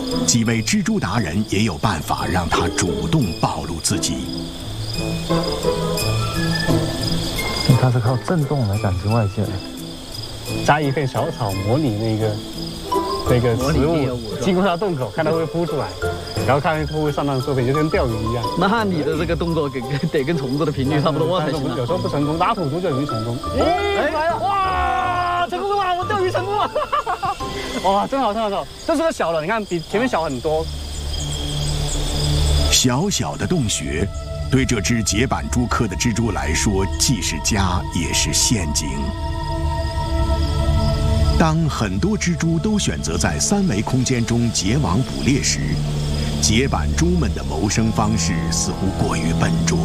几位蜘蛛达人也有办法让它主动暴露自己。 它是靠震动来感知外界的。 扎一片小草模拟那个食物经过它洞口，看它会孵出来，然后看会不会上当受骗，就跟钓鱼一样。 那你的这个动作得跟虫子的频率差不多才行。 有时候不成功，拉土猪就容易成功。 哎，来了！哇，成功了！我钓鱼成功了！ 哇，真好，真好，真好！这是个小的，你看比前面小很多。 小小的洞穴，对这只节板蛛科的蜘蛛来说，既是家也是陷阱。当很多蜘蛛都选择在3维空间中结网捕猎时，节板蛛们的谋生方式似乎过于笨拙。